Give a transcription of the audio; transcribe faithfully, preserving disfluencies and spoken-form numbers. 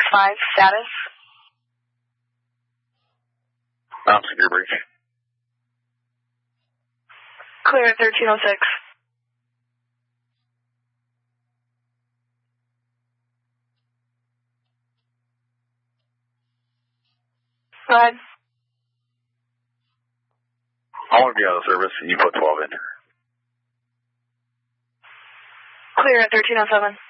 five, status. Um, severe breach. Clear at thirteen oh six. Go ahead. I want to be out of service, and you put twelve in. Clear at thirteen oh seven.